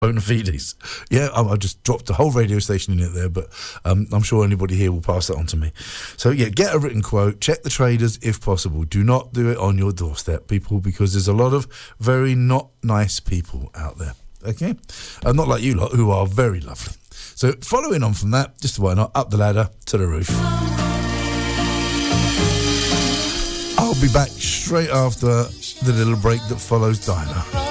bona fides. Yeah, I just dropped the whole radio station in it there, but I'm sure anybody here will pass that on to me. So yeah, get a written quote, check the traders if possible. Do not do it on your doorstep, people, because there's a lot of very not nice people out there, okay? Not like you lot, who are very lovely. So following on from that, just why not, up the ladder to the roof. I'll be back straight after the little break that follows Dinah.